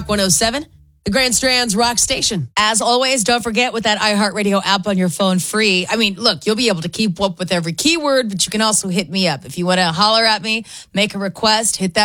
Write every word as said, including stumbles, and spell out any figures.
Rock one oh seven, the Grand Strand's Rock Station. As always, don't forget with that iHeartRadio app on your phone free. I mean, look, you'll be able to keep up with every keyword, but you can also hit me up. If you want to holler at me, make a request, hit that